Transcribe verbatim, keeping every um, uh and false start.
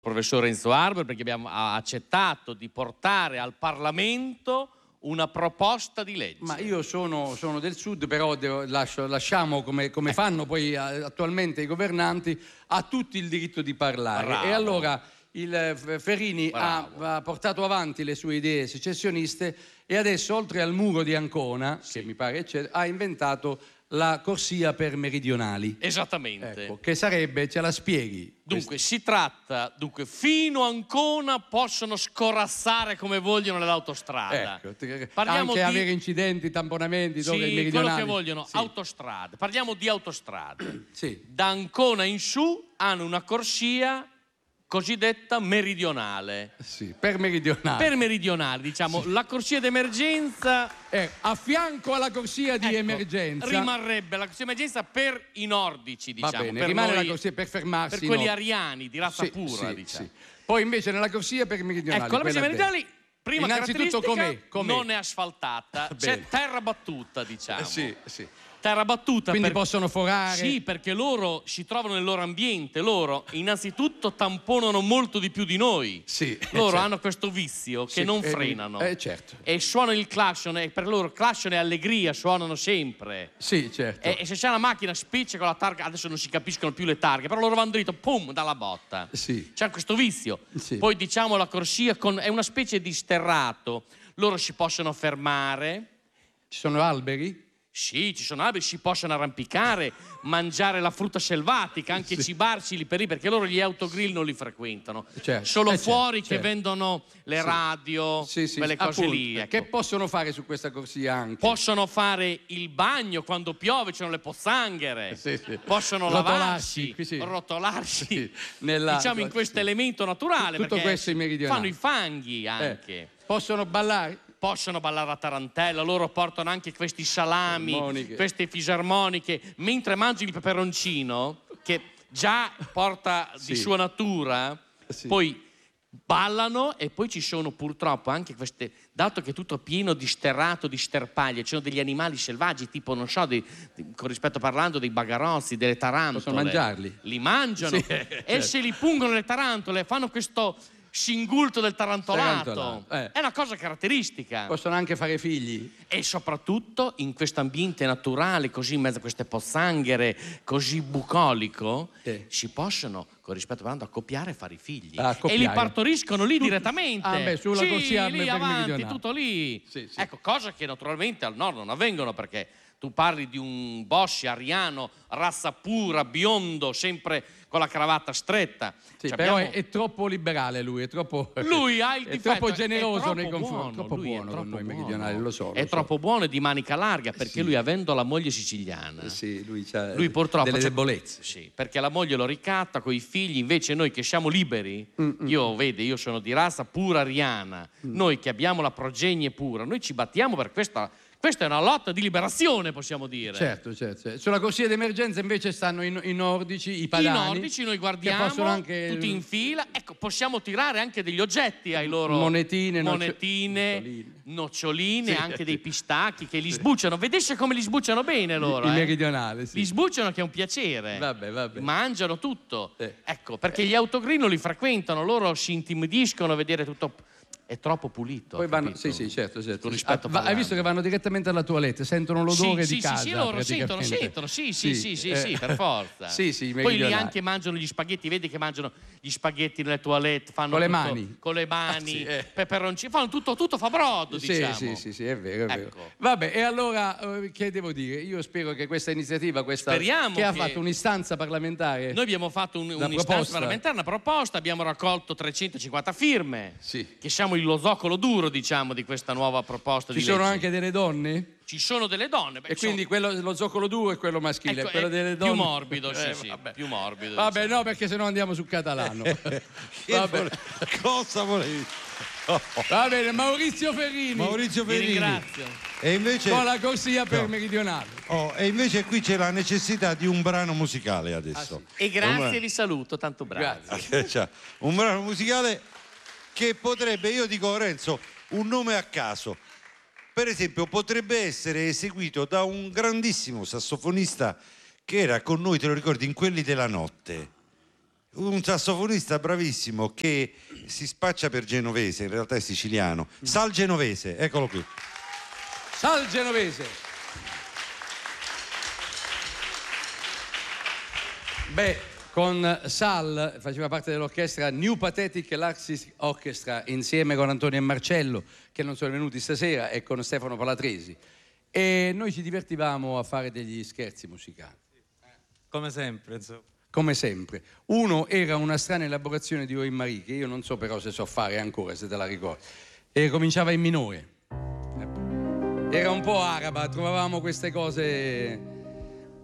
professor Enzo Arbor, perché abbiamo ha accettato di portare al Parlamento una proposta di legge. Ma io sono, sono del Sud, però devo, lascio, lasciamo, come, come fanno poi attualmente i governanti, a tutti il diritto di parlare. Bravo. E allora il Ferini ha, ha portato avanti le sue idee secessioniste e adesso, oltre al muro di Ancona, sì, che mi pare eccetera, ha inventato la corsia per meridionali. Esattamente. Ecco, che sarebbe, ce la spieghi? Dunque, Questo. si tratta, dunque, fino a Ancona possono scorazzare come vogliono nell'autostrada. Ecco, Parliamo anche di... avere incidenti, tamponamenti, dove sì, i meridionali... quello che vogliono, sì. Autostrade. Parliamo di autostrade. Sì. Da Ancona in su hanno una corsia cosiddetta meridionale. Sì, per meridionali. Per meridionali, diciamo, sì. La corsia d'emergenza... Eh, a fianco alla corsia di ecco, emergenza... rimarrebbe la corsia di emergenza per i nordici, diciamo. Va bene, per rimane noi, la corsia per fermarsi. Per quelli no? ariani, di razza sì, pura, sì, diciamo. Sì. Poi invece nella corsia per i meridionali... Ecco, la corsia meridionali... Prima innanzitutto com'è? Com non è asfaltata, c'è terra battuta, diciamo. Eh, sì, sì. Terra battuta. Quindi per... possono forare? Sì, perché loro si trovano nel loro ambiente, loro innanzitutto tamponano molto di più di noi. Sì, loro certo. hanno questo vizio che sì, non eh, frenano. Eh, certo. E suonano il clacson, e per loro clacson e allegria suonano sempre. Sì, certo. E, e se c'è una macchina spiccia con la targa, adesso non si capiscono più le targhe, però loro vanno dritto, pum, dalla botta. Sì. C'è questo vizio. Sì. Poi diciamo la corsia con, è una specie di sterrato. Loro si possono fermare. Ci sono alberi? Sì, ci sono alberi, si possono arrampicare, mangiare la frutta selvatica, anche sì. cibarsi lì per lì, perché loro gli autogrill non li frequentano. Certo. Solo eh, fuori certo, che certo. vendono le sì. radio, sì, sì, quelle cose appunto. lì. Ecco. Che possono fare su questa corsia anche? Possono fare il bagno quando piove, ci sono le pozzanghere. Sì, sì. Possono rotolarsi, lavarsi, sì. rotolarsi, sì. Nella... diciamo in questo sì. elemento naturale. Tutto questo i meridionali. Fanno i fanghi anche. Eh. Possono ballare? Possono ballare la tarantella, loro portano anche questi salami, Armoniche. queste fisarmoniche, mentre mangiano il peperoncino, che già porta sì. di sua natura, sì. Poi ballano e poi ci sono purtroppo anche queste, dato che è tutto pieno di sterrato, di sterpaglie, ci sono degli animali selvaggi, tipo, non so, dei, di, con rispetto parlando dei bagarozzi, delle tarantole. Possono mangiarli? Li mangiano, sì. e se li pungono le tarantole, fanno questo... singulto del tarantolato, eh. È una cosa caratteristica. Possono anche fare figli. E soprattutto in questo ambiente naturale, così in mezzo a queste pozzanghere, così bucolico, eh. si possono, con rispetto parlando, accoppiare e fare i figli. Ah, e li partoriscono lì tutto, direttamente. Ah, beh, sulla sì, corsia lì avanti, tutto lì. Sì, sì. Ecco, cose che naturalmente al nord non avvengono, perché tu parli di un Bossi ariano, razza pura, biondo, sempre con la cravatta stretta. Sì, cioè, però abbiamo... è, è troppo liberale lui, è troppo, lui ha il è difetto, troppo generoso è troppo nei confronti, buono, troppo lui buono è troppo con noi buono. meridionali, lo so. Lo è so. troppo buono e di manica larga, perché sì. lui, avendo la moglie siciliana, sì, lui, c'ha lui purtroppo delle debolezze. Sì, perché la moglie lo ricatta con i figli, invece noi che siamo liberi, mm, io mm. vede, io sono di razza pura ariana, mm. noi che abbiamo la progenie pura, noi ci battiamo per questa. Questa è una lotta di liberazione, possiamo dire. Certo, certo. Sulla corsia d'emergenza invece stanno i, i nordici, i padani. I nordici noi guardiamo, anche tutti in fila. Ecco, possiamo tirare anche degli oggetti ai loro... Monetine, monetine noccioline, noccioline sì, anche sì. dei pistacchi che li sì. sbucciano. Vedesse come li sbucciano bene loro. I, eh? i meridionali, sì. Li sbucciano, che è un piacere. Vabbè, vabbè. Mangiano tutto. Eh. Ecco, perché gli autogrill non li frequentano, loro si intimidiscono a vedere tutto... È troppo pulito. Poi vanno, sì, sì, certo, certo. Con rispetto ah, hai visto che vanno direttamente alla toilette, sentono l'odore sì, di sì, casa. Sì, sì, loro sentono, sentono, sì, sì, sì, sì, eh. sì, per forza. sì, sì, poi lì anche mangiano gli spaghetti, vedi che mangiano gli spaghetti nelle toilette, fanno con le tutto, mani, con le mani, ah, sì, eh. peperoncini, fanno tutto, tutto fa brodo, sì, diciamo. Sì, sì, sì, è vero, è vero. Ecco. Vabbè, e allora eh, che devo dire? Io spero che questa iniziativa, questa Speriamo che ha che... fatto un'istanza parlamentare. Noi abbiamo fatto un, un'istanza parlamentare, una proposta, abbiamo raccolto trecentocinquanta firme, sì. che siamo lo zoccolo duro, diciamo, di questa nuova proposta Ci di legge. Ci sono anche delle donne? Ci sono delle donne. Beh, e quindi sono... quello, lo zoccolo duro è quello maschile, ecco, quello delle donne... Più morbido, sì, eh, sì, vabbè. più morbido. Vabbè, diciamo. no, perché sennò andiamo sul catalano. Vabbè. Cosa volevi? Oh. Va bene, Maurizio Ferrini. Maurizio Ferrini. Ti ringrazio. E invece... con la corsia per no. meridionali. Oh, e invece qui c'è la necessità di un brano musicale adesso. Ah, sì. E grazie, un... vi saluto, tanto bravi. Grazie. Cioè, un brano musicale che potrebbe, io dico Renzo, un nome a caso. Per esempio, potrebbe essere eseguito da un grandissimo sassofonista che era con noi, te lo ricordi, in Quelli della Notte. un sassofonista bravissimo che si spaccia per genovese, in realtà è siciliano. Sal Genovese, eccolo qui. Sal Genovese. Beh, con Sal faceva parte dell'orchestra New Pathetic Laxis Orchestra insieme con Antonio e Marcello, che non sono venuti stasera, e con Stefano Palatresi. E noi ci divertivamo a fare degli scherzi musicali. Come sempre, insomma. Come sempre. Uno era una strana elaborazione di Orin Marie, che io non so però se so fare ancora, se te la ricordi. E cominciava in minore. Era un po' araba, trovavamo queste cose